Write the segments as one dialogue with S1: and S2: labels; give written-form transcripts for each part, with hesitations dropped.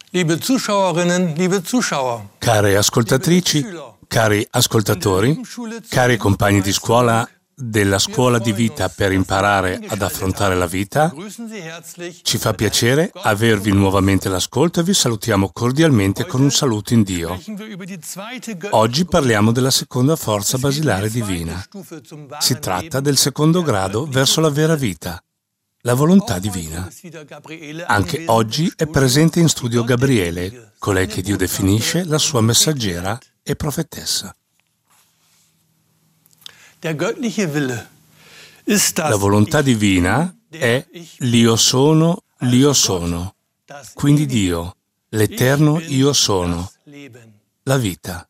S1: Liebe Zuschauerinnen, liebe Zuschauer.
S2: Care ascoltatrici, cari ascoltatori, cari compagni di scuola della scuola di vita per imparare ad affrontare la vita, ci fa piacere avervi nuovamente l'ascolto e vi salutiamo cordialmente con un saluto in Dio. Oggi parliamo della seconda forza basilare divina. Si tratta del secondo grado verso la vera vita, la volontà divina. Anche oggi è presente in studio Gabriele, colei che Dio definisce la sua messaggera e profetessa. La volontà divina è l'Io sono, quindi Dio, l'eterno Io sono, la vita.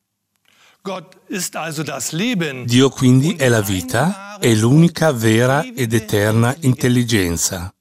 S2: Dio quindi è la vita e l'unica vera ed eterna intelligenza.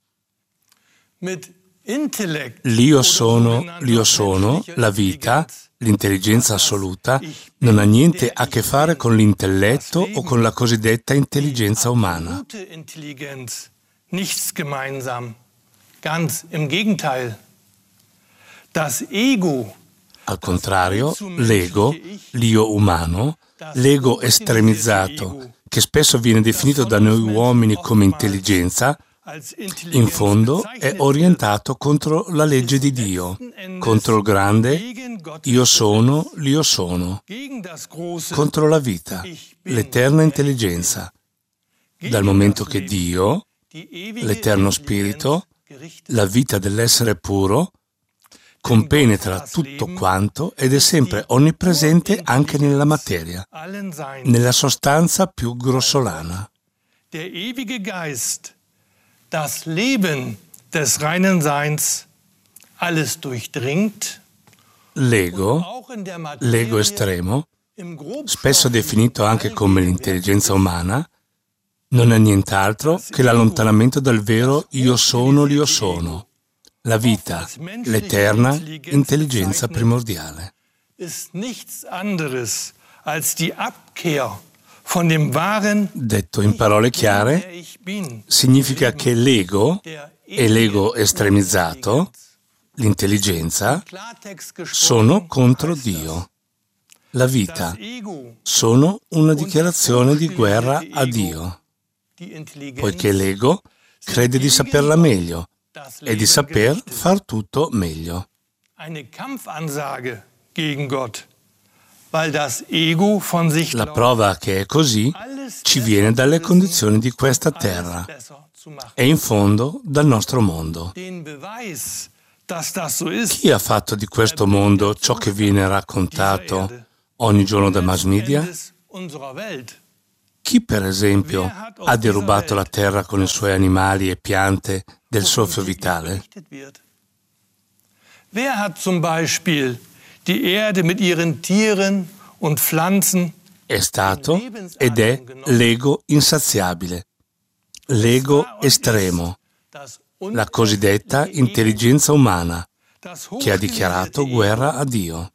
S2: L'Io sono, la vita, l'intelligenza assoluta, non ha niente a che fare con l'intelletto o con la cosiddetta intelligenza umana.
S1: Nichts gemeinsam. Ganz im Gegenteil. Das Ego,
S2: al contrario, l'ego, l'io umano, l'ego estremizzato, che spesso viene definito da noi uomini come intelligenza, in fondo è orientato contro la legge di Dio, contro il grande Io sono, contro la vita, l'eterna intelligenza, dal momento che Dio, l'eterno spirito, la vita dell'essere puro, compenetra tutto quanto ed è sempre onnipresente anche nella materia, nella sostanza più grossolana.
S1: Das Leben des reinen Seins alles durchdringt.
S2: L'ego estremo, spesso definito anche come l'intelligenza umana, non è nient'altro che l'allontanamento dal vero Io sono, la vita, l'eterna intelligenza primordiale.
S1: Ist nichts anderes als die Abkehr.
S2: Detto in parole chiare, significa che l'ego e l'ego estremizzato, l'intelligenza, sono contro Dio. La vita sono una dichiarazione di guerra a Dio, poiché l'ego crede di saperla meglio e di saper far tutto meglio.
S1: Eine Kampfansage gegen Gott. La
S2: prova che è così ci viene dalle condizioni di questa terra e in fondo dal nostro mondo. Chi ha fatto di questo mondo ciò che viene raccontato ogni giorno dai mass media? Chi, per esempio, ha derubato la terra con i suoi animali e piante del soffio vitale?
S1: Wer hat zum Beispiel die Erde mit ihren Tieren und Pflanzen
S2: è stato ed è l'ego insaziabile, l'ego estremo, la cosiddetta intelligenza umana, che ha dichiarato guerra a Dio,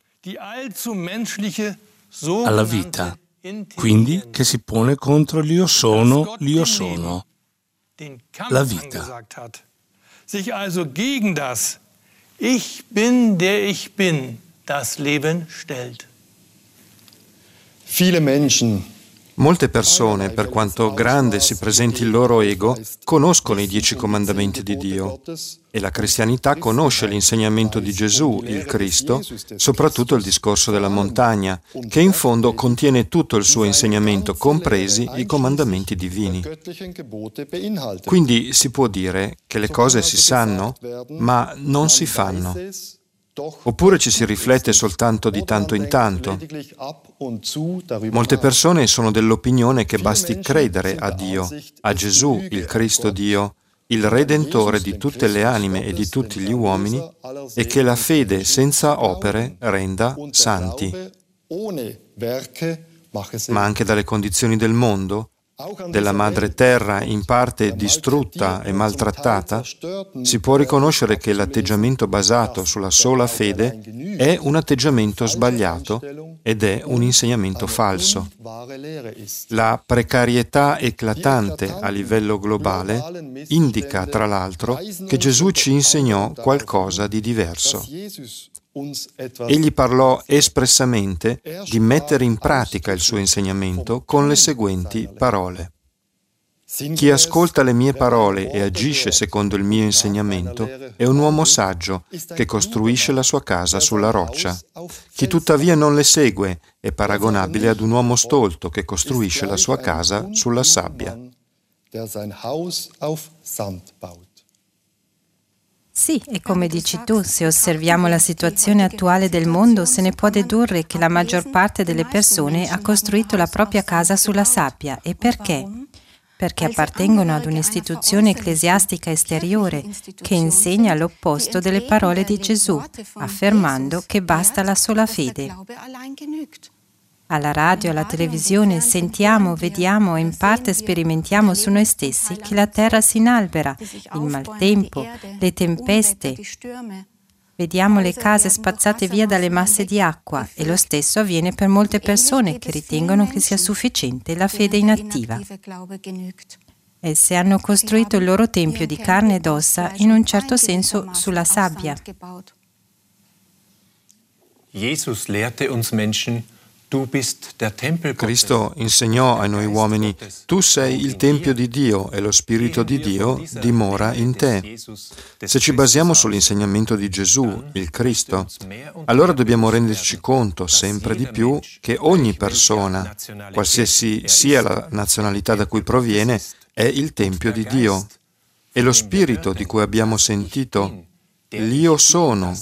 S2: alla vita, quindi che si pone contro l'Io sono, la vita.
S1: Sich also gegen das Ich bin, der ich bin, das Leben stellt.
S3: Molte persone, per quanto grande si presenti il loro ego, conoscono i 10 comandamenti di Dio e la cristianità conosce l'insegnamento di Gesù, il Cristo, soprattutto il discorso della montagna, che in fondo contiene tutto il suo insegnamento, compresi i comandamenti divini. Quindi si può dire che le cose si sanno, ma non si fanno. Oppure ci si riflette soltanto di tanto in tanto. Molte persone sono dell'opinione che basti credere a Dio, a Gesù, il Cristo Dio, il Redentore di tutte le anime e di tutti gli uomini, e che la fede senza opere renda santi. Ma anche dalle condizioni del mondo, della madre terra in parte distrutta e maltrattata, si può riconoscere che l'atteggiamento basato sulla sola fede è un atteggiamento sbagliato ed è un insegnamento falso. La precarietà eclatante a livello globale indica, tra l'altro, che Gesù ci insegnò qualcosa di diverso. Egli parlò espressamente di mettere in pratica il suo insegnamento con le seguenti parole. Chi ascolta le mie parole e agisce secondo il mio insegnamento è un uomo saggio che costruisce la sua casa sulla roccia. Chi tuttavia non le segue è paragonabile ad un uomo stolto che costruisce la sua casa sulla sabbia.
S4: Sì, e come dici tu, se osserviamo la situazione attuale del mondo, se ne può dedurre che la maggior parte delle persone ha costruito la propria casa sulla sabbia. E perché? Perché appartengono ad un'istituzione ecclesiastica esteriore che insegna l'opposto delle parole di Gesù, affermando che basta la sola fede. Alla radio, alla televisione sentiamo, vediamo e in parte sperimentiamo su noi stessi che la terra si inalbera, il maltempo, le tempeste. Vediamo le case spazzate via dalle masse di acqua e lo stesso avviene per molte persone che ritengono che sia sufficiente la fede inattiva. Esse hanno costruito il loro tempio di carne ed ossa in un certo senso sulla sabbia.
S5: Jesus lehrte uns Menschen, du bist der Tempel Gottes.
S3: Cristo insegnò a noi uomini, tu sei il Tempio di Dio e lo Spirito di Dio dimora in te. Se ci basiamo sull'insegnamento di Gesù, il Cristo, allora dobbiamo renderci conto sempre di più che ogni persona, qualsiasi sia la nazionalità da cui proviene, è il Tempio di Dio. E lo Spirito di cui abbiamo sentito, l'Io sono,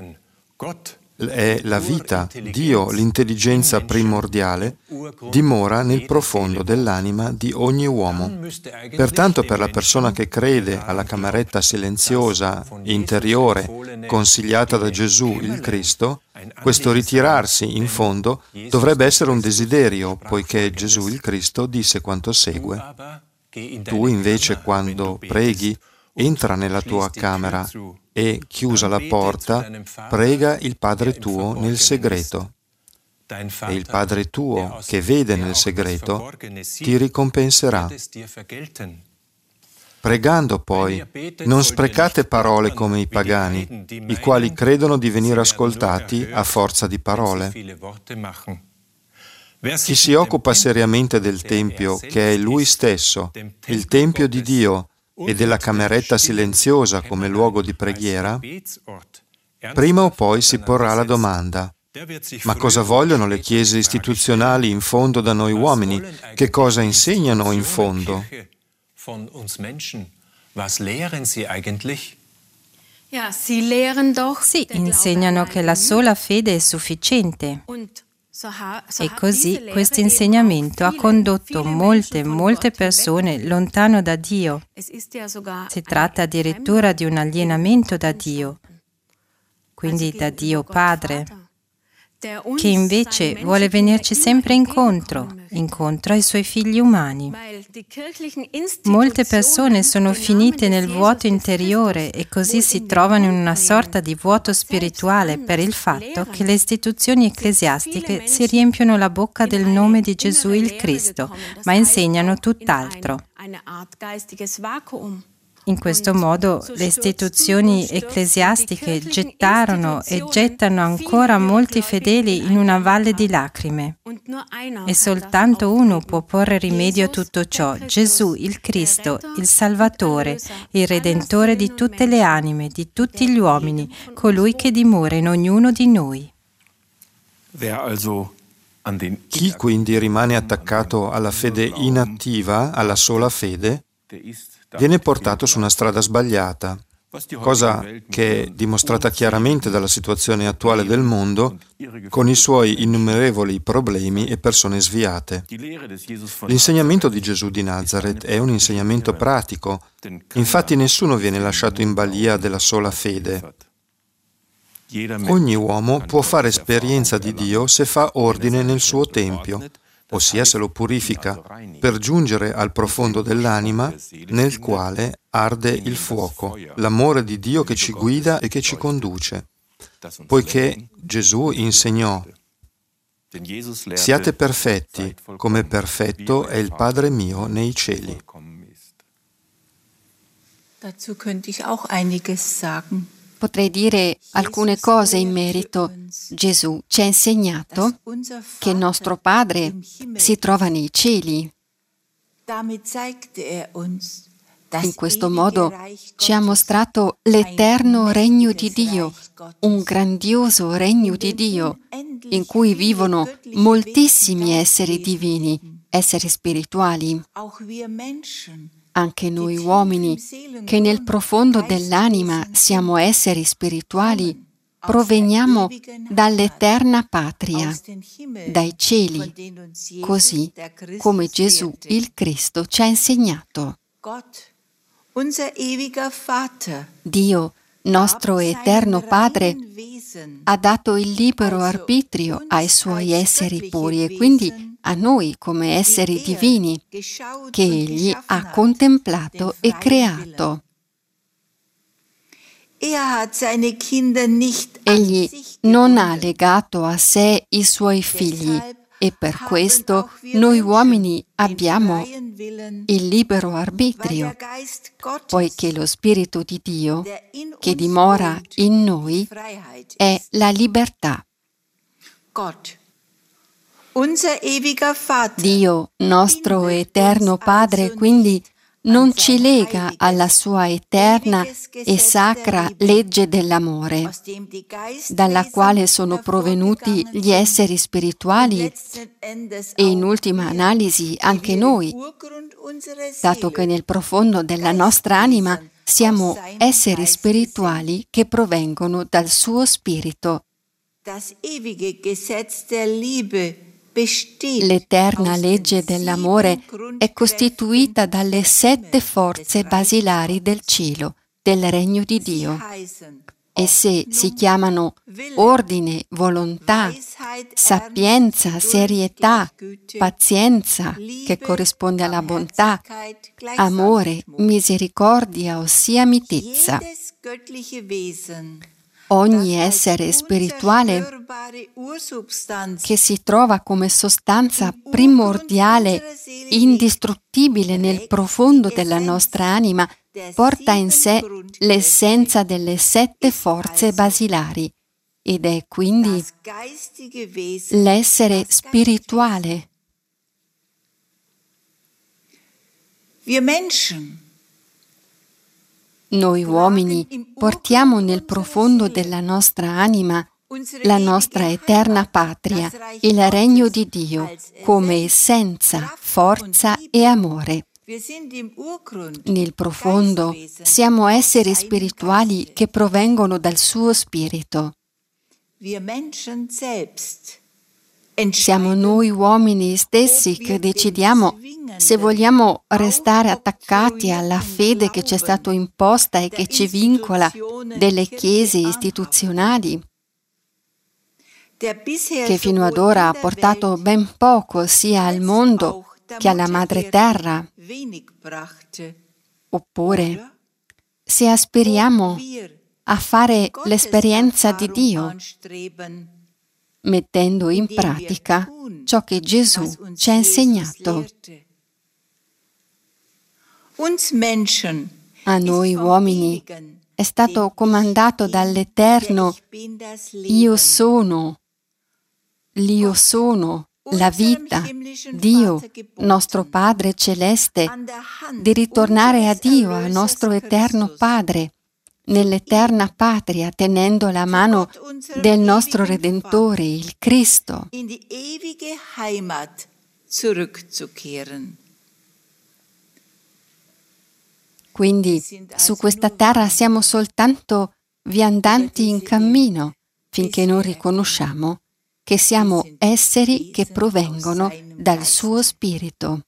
S3: è la vita, Dio, l'intelligenza primordiale, dimora nel profondo dell'anima di ogni uomo. Pertanto per la persona che crede alla cameretta silenziosa, interiore, consigliata da Gesù il Cristo, questo ritirarsi in fondo dovrebbe essere un desiderio, poiché Gesù il Cristo disse quanto segue. Tu invece quando preghi, entra nella tua camera e, chiusa la porta, prega il Padre tuo nel segreto. E il Padre tuo, che vede nel segreto, ti ricompenserà. Pregando poi, non sprecate parole come i pagani, i quali credono di venire ascoltati a forza di parole. Chi si occupa seriamente del Tempio, che è Lui stesso, il Tempio di Dio, e della cameretta silenziosa come luogo di preghiera, prima o poi si porrà la domanda: ma cosa vogliono le chiese istituzionali in fondo da noi uomini? Che cosa insegnano in fondo?
S4: Sì, insegnano che la sola fede è sufficiente. E così questo insegnamento ha condotto molte persone lontano da Dio. Si tratta addirittura di un alienamento da Dio, quindi da Dio Padre, che invece vuole venirci sempre incontro ai suoi figli umani. Molte persone sono finite nel vuoto interiore e così si trovano in una sorta di vuoto spirituale per il fatto che le istituzioni ecclesiastiche si riempiono la bocca del nome di Gesù il Cristo, ma insegnano tutt'altro. In questo modo le istituzioni ecclesiastiche gettarono e gettano ancora molti fedeli in una valle di lacrime. E soltanto uno può porre rimedio a tutto ciò: Gesù, il Cristo, il Salvatore, il Redentore di tutte le anime, di tutti gli uomini, colui che dimora in ognuno di noi.
S3: Chi quindi rimane attaccato alla fede inattiva, alla sola fede, viene portato su una strada sbagliata, cosa che è dimostrata chiaramente dalla situazione attuale del mondo, con i suoi innumerevoli problemi e persone sviate. L'insegnamento di Gesù di Nazaret è un insegnamento pratico, infatti nessuno viene lasciato in balia della sola fede. Ogni uomo può fare esperienza di Dio se fa ordine nel suo tempio, ossia se lo purifica, per giungere al profondo dell'anima nel quale arde il fuoco, l'amore di Dio che ci guida e che ci conduce. Poiché Gesù insegnò: siate perfetti, come perfetto è il Padre mio nei cieli.
S6: Dazu könnte ich auch einiges sagen. potrei dire alcune cose in merito. Gesù ci ha insegnato che il nostro Padre si trova nei cieli. In questo modo ci ha mostrato l'eterno regno di Dio, un grandioso regno di Dio, in cui vivono moltissimi esseri divini, esseri spirituali. Anche noi uomini, che nel profondo dell'anima siamo esseri spirituali, proveniamo dall'eterna patria, dai cieli, così come Gesù il Cristo ci ha insegnato. Dio, nostro eterno Padre, ha dato il libero arbitrio ai suoi esseri puri e quindi a noi come esseri divini che Egli ha contemplato e creato. Egli non ha legato a sé i suoi figli e per questo noi uomini abbiamo il libero arbitrio, poiché lo Spirito di Dio che dimora in noi è la libertà. Dio, nostro eterno Padre, quindi non ci lega alla sua eterna e sacra legge dell'amore, dalla quale sono provenuti gli esseri spirituali e in ultima analisi anche noi, dato che nel profondo della nostra anima siamo esseri spirituali che provengono dal suo spirito. L'eterna legge dell'amore è costituita dalle 7 forze basilari del cielo, del regno di Dio. Esse si chiamano ordine, volontà, sapienza, serietà, pazienza, che corrisponde alla bontà, amore, misericordia, ossia mitezza. Ogni essere spirituale che si trova come sostanza primordiale, indistruttibile nel profondo della nostra anima, porta in sé l'essenza delle 7 forze basilari ed è quindi l'essere spirituale. Noi uomini portiamo nel profondo della nostra anima la nostra eterna patria, il regno di Dio, come essenza, forza e amore. Nel profondo siamo esseri spirituali che provengono dal suo spirito. Siamo noi uomini stessi che decidiamo se vogliamo restare attaccati alla fede che ci è stata imposta e che ci vincola delle chiese istituzionali, che fino ad ora ha portato ben poco sia al mondo che alla madre terra, oppure se aspiriamo a fare l'esperienza di Dio, mettendo in pratica ciò che Gesù ci ha insegnato. A noi uomini è stato comandato dall'Eterno: Io sono, l'Io sono, la vita, Dio, nostro Padre Celeste, di ritornare a Dio, al nostro Eterno Padre, nell'eterna patria, tenendo la mano del nostro Redentore, il Cristo. Quindi su questa terra siamo soltanto viandanti in cammino, finché non riconosciamo che siamo esseri che provengono dal suo spirito.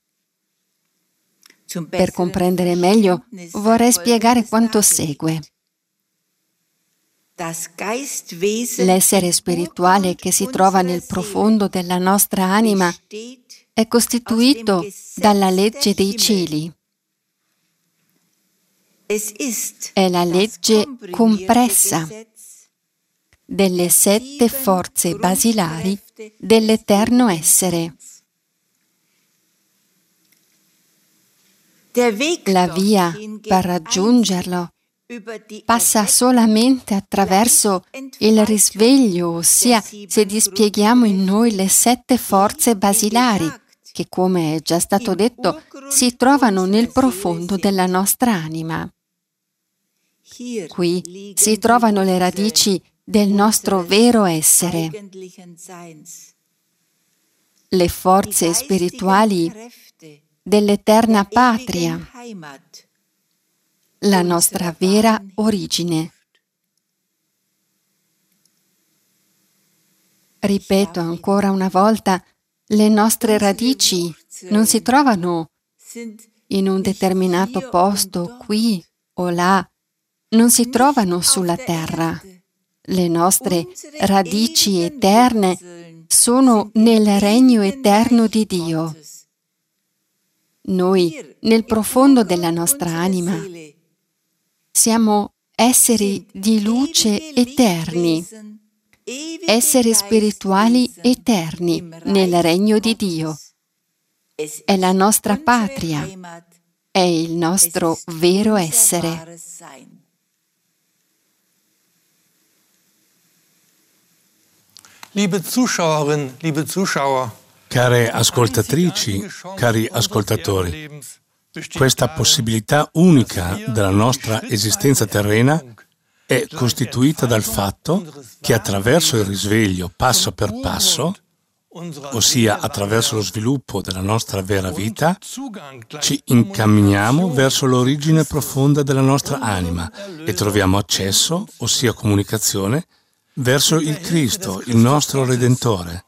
S6: Per comprendere meglio, vorrei spiegare quanto segue. L'essere spirituale che si trova nel profondo della nostra anima è costituito dalla legge dei cieli. È la legge compressa delle 7 forze basilari dell'eterno essere. La via per raggiungerlo passa solamente attraverso il risveglio, ossia se dispieghiamo in noi le 7 forze basilari, che, come è già stato detto, si trovano nel profondo della nostra anima. Qui si trovano le radici del nostro vero essere, le forze spirituali dell'eterna patria, la nostra vera origine. Ripeto ancora una volta, le nostre radici non si trovano in un determinato posto, qui o là, non si trovano sulla terra. Le nostre radici eterne sono nel regno eterno di Dio. Noi, nel profondo della nostra anima, siamo esseri di luce eterni, esseri spirituali eterni nel regno di Dio. È la nostra patria, è il nostro vero essere.
S1: Liebe Zuschauerinnen, liebe Zuschauer,
S2: care ascoltatrici, cari ascoltatori, questa possibilità unica della nostra esistenza terrena è costituita dal fatto che attraverso il risveglio passo per passo, ossia attraverso lo sviluppo della nostra vera vita, ci incamminiamo verso l'origine profonda della nostra anima e troviamo accesso, ossia comunicazione, verso il Cristo, il nostro Redentore.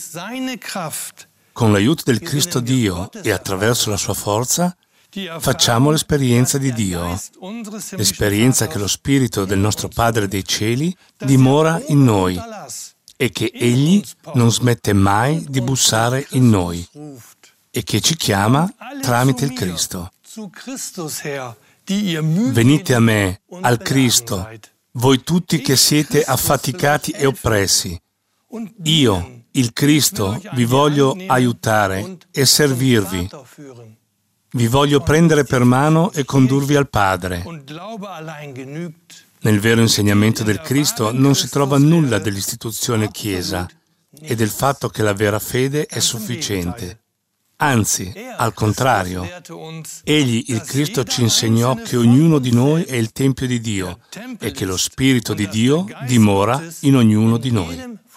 S2: Con l'aiuto del Cristo Dio e attraverso la sua forza, facciamo l'esperienza di Dio, l'esperienza che lo Spirito del nostro Padre dei Cieli dimora in noi e che Egli non smette mai di bussare in noi e che ci chiama tramite il Cristo. Venite a me, al Cristo, voi tutti che siete affaticati e oppressi. Io, il Cristo, vi voglio aiutare e servirvi. Vi voglio prendere per mano e condurvi al Padre. Nel vero insegnamento del Cristo non si trova nulla dell'istituzione Chiesa e del fatto che la vera fede è sufficiente. Anzi, al contrario, Egli, il Cristo, ci insegnò che ognuno di noi è il Tempio di Dio e che lo Spirito di Dio dimora in ognuno di noi.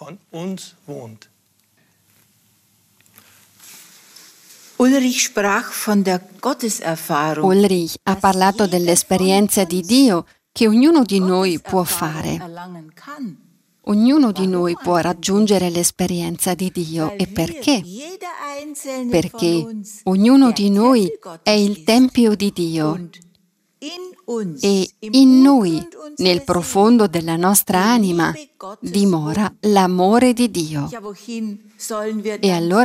S6: Ulrich ha parlato dell'esperienza di Dio che ognuno di noi può fare. Ognuno di noi può raggiungere l'esperienza di Dio. E perché? Perché ognuno di noi è il Tempio di Dio e in noi, nel profondo della nostra anima, dimora l'amore di Dio. E allora